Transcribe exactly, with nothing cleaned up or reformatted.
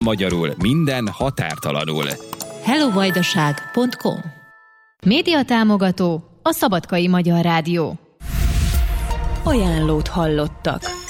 Magyarul minden határtalanul. hellovajdaság pont com. Média támogató a Szabadkai Magyar Rádió. Ajánlót hallottak.